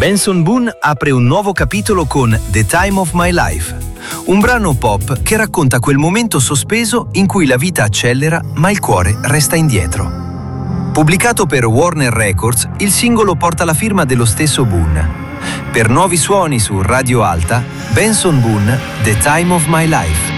Benson Boone apre un nuovo capitolo con The Time of My Life, un brano pop che racconta quel momento sospeso in cui la vita accelera ma il cuore resta indietro. Pubblicato per Warner Records, il singolo porta la firma dello stesso Boone. Per Nuovi Suoni su Radio Alta, Benson Boone, The Time of My Life.